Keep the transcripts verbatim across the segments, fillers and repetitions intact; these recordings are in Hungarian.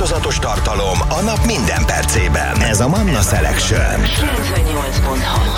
változatos tartalom a nap minden percében. Ez a Manna Selection. kilencvennyolc pont hat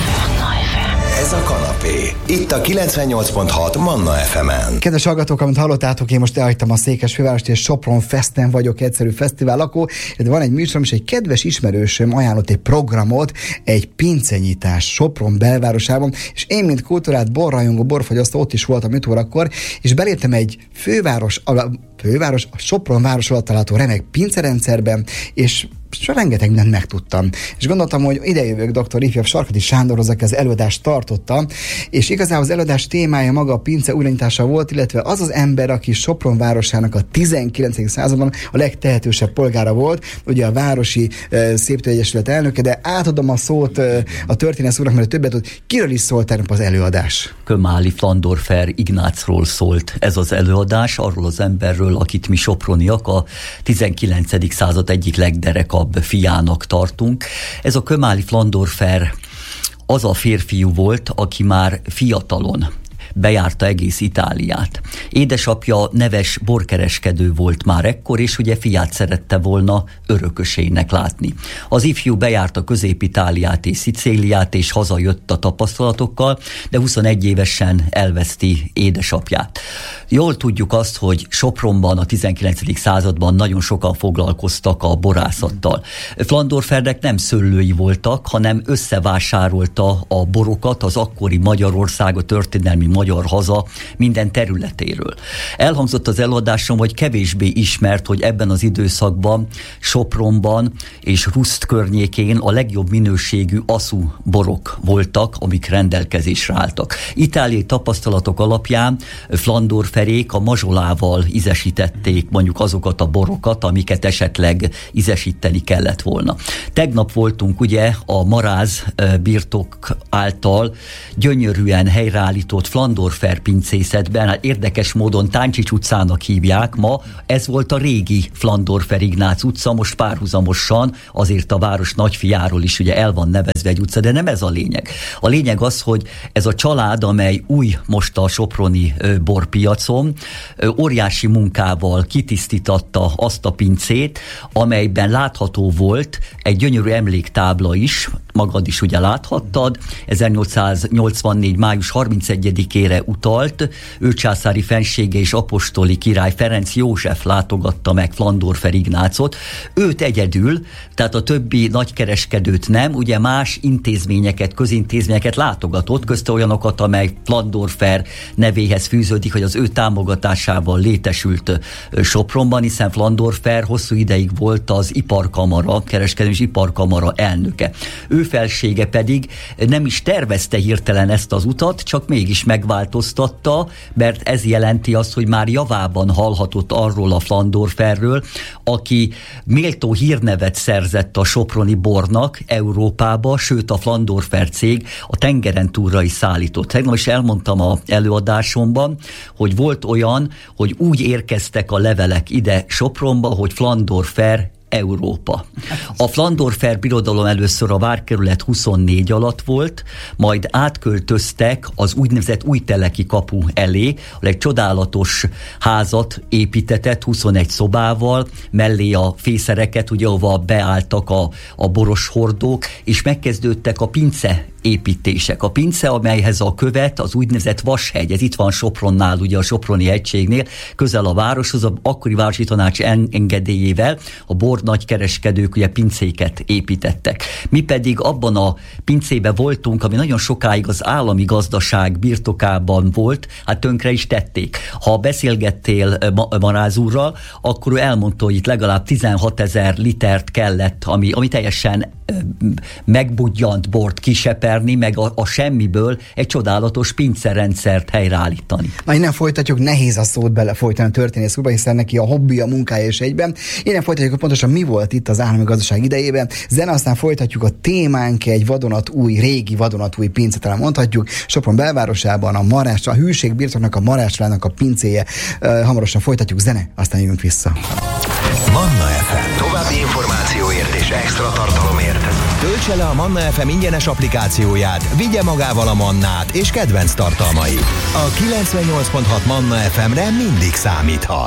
Ez a kanapé. Itt a kilencvennyolc pont hat Manna ef emen. Kedves hallgatók, amit hallottátok, én most elhagytam a Székesfővárost, és Sopron Festen vagyok, egyszerű fesztivál lakó. De van egy műsorom, és egy kedves ismerősöm ajánlott egy programot, egy pincenyitás Sopron belvárosában, és én, mint kultúrát borrajongó, borfogyasztó, ott is voltam öt órakor, és beléptem egy főváros, a főváros, a Sopron város alatt található remek pincerendszerben, és és rengeteg mindent megtudtam. És gondoltam, hogy idejövök dr. Ifjabb Sarkati Sándorhoz, aki az előadást tartotta, és igazából az előadás témája maga a pince újraindítása volt, illetve az az ember, aki Sopron városának a tizenkilencedik században a legtehetősebb polgára volt, ugye a Városi uh, Széptőegyesület elnöke, de átadom a szót uh, a történész úrnak, mert többet tud. Kiről is szólt tegnap az előadás? Kömáli Flandorfer Ignácról szólt ez az előadás, arról az emberről, akit mi soproniak a tizenkilencedik század egyik legderekabb fiának tartunk. Ez a Kömáli Flandorfer az a férfiú volt, aki már fiatalon bejárta egész Itáliát. Édesapja neves borkereskedő volt már ekkor, és ugye fiát szerette volna örökösének látni. Az ifjú bejárta Közép-Itáliát és Szicíliát, és hazajött a tapasztalatokkal, de huszonegy évesen elveszti édesapját. Jól tudjuk azt, hogy Sopronban a tizenkilencedik században nagyon sokan foglalkoztak a borászattal. Flandorfernek nem szőlői voltak, hanem összevásárolta a borokat az akkori Magyarország, a történelmi magyar haza minden területéről. Elhangzott az előadásom, hogy kevésbé ismert, hogy ebben az időszakban Sopronban és Ruszt környékén a legjobb minőségű aszú borok voltak, amik rendelkezésre álltak. Itáliai tapasztalatok alapján Flandorferék a mazsolával ízesítették mondjuk azokat a borokat, amiket esetleg ízesíteni kellett volna. Tegnap voltunk ugye a Maráz birtok által gyönyörűen helyreállított Flandorfer pincészetben, hát érdekes módon Táncsics utcának hívják ma, ez volt a régi Flandorfer Ignác utca, most párhuzamosan azért a város nagyfiáról is ugye el van nevezve egy utca, de nem ez a lényeg. A lényeg az, hogy ez a család, amely új most a soproni ö, borpiacon, ö, óriási munkával kitisztítatta azt a pincét, amelyben látható volt egy gyönyörű emléktábla is, magad is ugye láthattad, ezernyolcszáznyolcvannégy május harmincegyedikére utalt, ő császári fensége és apostoli király Ferenc József látogatta meg Flandorfer Ignácot. Őt egyedül, tehát a többi nagykereskedőt nem, ugye más intézményeket, közintézményeket látogatott, közte olyanokat, amely Flandorfer nevéhez fűződik, hogy az ő támogatásával létesült Sopronban, hiszen Flandorfer hosszú ideig volt az iparkamara, kereskedelmi iparkamara elnöke. Ő felsége pedig nem is tervezte hirtelen ezt az utat, csak mégis megváltoztatta, mert ez jelenti azt, hogy már javában hallhatott arról a Flandorferről, aki méltó hírnevet szerzett a soproni bornak Európába, sőt a Flandorfer cég a tengeren túlra is szállított. Tegnap is elmondtam az előadásomban, hogy volt olyan, hogy úgy érkeztek a levelek ide Sopronba, hogy Flandorfer Európa. A Flandorfer birodalom először a várkerület huszonnégy alatt volt, majd átköltöztek az úgynevezett Újteleki kapu elé, egy csodálatos házat építetett huszonegy szobával, mellé a fészereket, ugye ahova beálltak a, a boros hordók, és megkezdődtek a pince építések. A pince, amelyhez a követ, az úgynevezett Vashegy, ez itt van Sopronnál, ugye a Soproni hegységnél, közel a városhoz, a akkori városi tanács engedélyével a bor nagykereskedők ugye pincéket építettek. Mi pedig abban a pincében voltunk, ami nagyon sokáig az állami gazdaság birtokában volt, hát tönkre is tették. Ha beszélgettél Maráz úrral, akkor ő elmondta, hogy itt legalább tizenhatezer litert kellett, ami, ami teljesen megbudjant bort kiseperni, meg a, a semmiből egy csodálatos pincerendszert helyreállítani. Na, innen folytatjuk, nehéz a szót belefolytani a történész úrba, hiszen neki a hobbi, a munkája és egyben. Innen folytatjuk, hogy pontosan mi volt itt az állami gazdaság idejében. Zene, aztán folytatjuk a témánk, egy vadonatúj, régi vadonatúj pince, talán mondhatjuk, Sopron belvárosában a Marás, a hűség birtoknak, a Maráslának a pincéje. Uh, hamarosan folytatjuk, zene, aztán jövünk vissza. Manna ef em. További információért és extra tartalomért. Töltse le a Manna ef em ingyenes applikációját, vigye magával a Mannát és kedvenc tartalmait. A kilencvennyolc pont hat Manna ef emre mindig számíthat.